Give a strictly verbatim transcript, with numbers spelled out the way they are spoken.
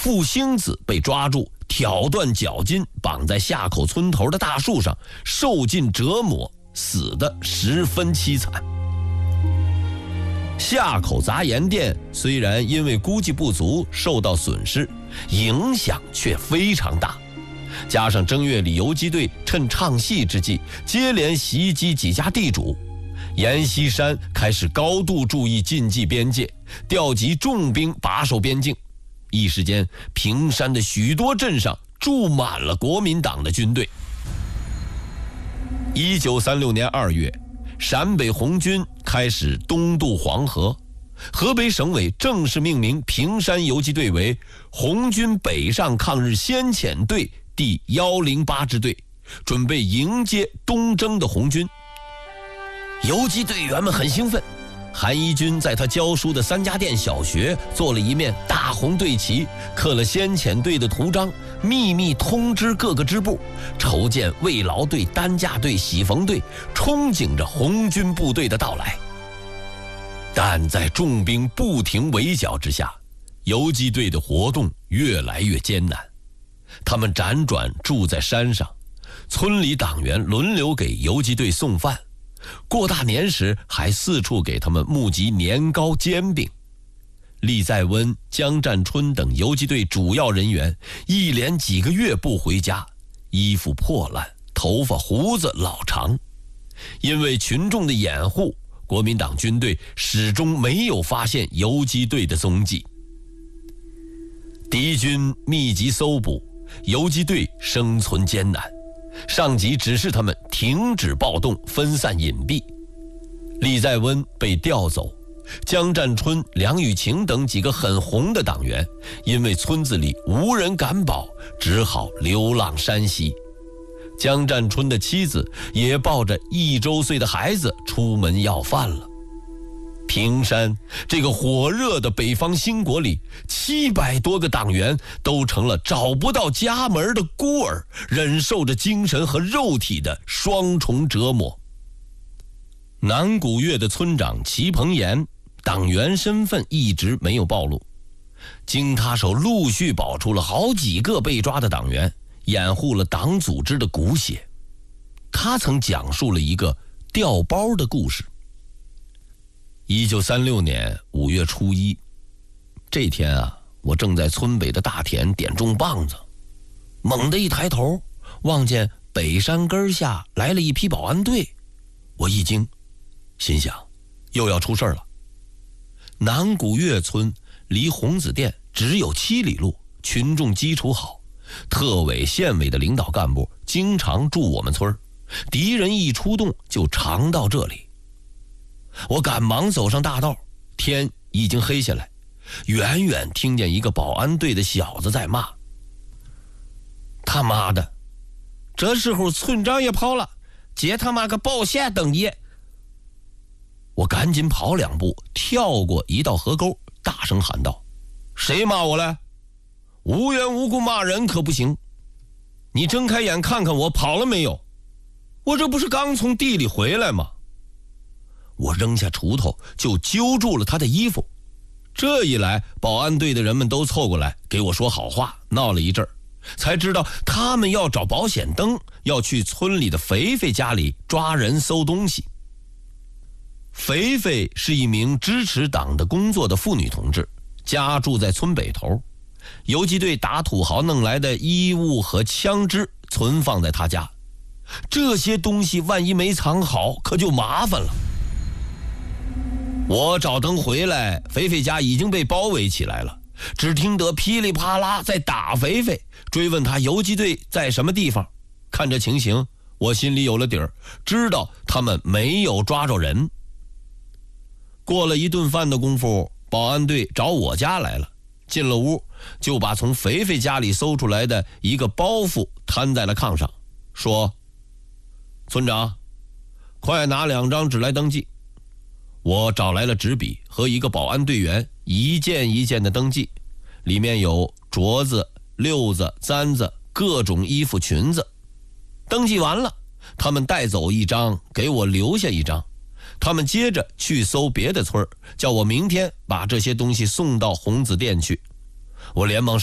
傅星子被抓住，挑断脚筋，绑在下口村头的大树上，受尽折磨，死得十分凄惨。下口杂盐店虽然因为估计不足受到损失，影响却非常大。加上正月里游击队趁唱戏之际接连袭击几家地主，阎锡山开始高度注意禁忌边界，调集重兵把守边境。一时间，平山的许多镇上住满了国民党的军队。一九三六年二月，陕北红军开始东渡黄河，河北省委正式命名平山游击队为红军北上抗日先遣队第一零八支队，准备迎接东征的红军。游击队员们很兴奋，韩一军在他教书的三家店小学做了一面大红队旗，刻了先遣队的图章，秘密通知各个支部，筹建慰劳队、担架队、喜逢队，憧憬着红军部队的到来。但在重兵不停围剿之下，游击队的活动越来越艰难。他们辗转住在山上，村里党员轮流给游击队送饭，过大年时还四处给他们募集年糕、煎饼。厉在温、江占春等游击队主要人员一连几个月不回家，衣服破烂，头发胡子老长。因为群众的掩护，国民党军队始终没有发现游击队的踪迹。敌军密集搜捕，游击队生存艰难，上级指示他们停止暴动，分散隐蔽。厉在温被调走，江占春、梁雨晴等几个很红的党员因为村子里无人敢保，只好流浪山西。江占春的妻子也抱着一周岁的孩子出门要饭了。平山这个火热的北方兴国里，七百多个党员都成了找不到家门的孤儿，忍受着精神和肉体的双重折磨。南古月的村长齐鹏岩党员身份一直没有暴露，经他手陆续保出了好几个被抓的党员，掩护了党组织的骨血。他曾讲述了一个调包的故事。一九三六年五月初一，这天啊，我正在村北的大田点种棒子，猛地一抬头，望见北山根下来了一批保安队，我一惊，心想又要出事了。南古月村离红子店只有七里路，群众基础好，特委、县委的领导干部经常驻我们村，敌人一出动就常到这里。我赶忙走上大道，天已经黑下来，远远听见一个保安队的小子在骂：他妈的，这时候村长也跑了，接他妈个保险等爷！我赶紧跑两步，跳过一道河沟，大声喊道：谁骂我了？无缘无故骂人可不行，你睁开眼看看我跑了没有？我这不是刚从地里回来吗？我扔下锄头就揪住了他的衣服，这一来保安队的人们都凑过来给我说好话，闹了一阵，才知道他们要找保险灯，要去村里的肥肥家里抓人搜东西。肥肥是一名支持党的工作的妇女同志，家住在村北头，游击队打土豪弄来的衣物和枪支存放在他家，这些东西万一没藏好，可就麻烦了。我找灯回来，肥肥家已经被包围起来了，只听得噼里啪啦在打肥肥，追问他游击队在什么地方。看这情形，我心里有了底儿，知道他们没有抓着人。过了一顿饭的功夫，保安队找我家来了，进了屋就把从肥肥家里搜出来的一个包袱摊在了炕上，说：村长，快拿两张纸来登记。我找来了纸笔和一个保安队员一件一件的登记，里面有镯子、溜子、簪子，各种衣服、裙子。登记完了，他们带走一张，给我留下一张。他们接着去搜别的村，叫我明天把这些东西送到红子店去。我连忙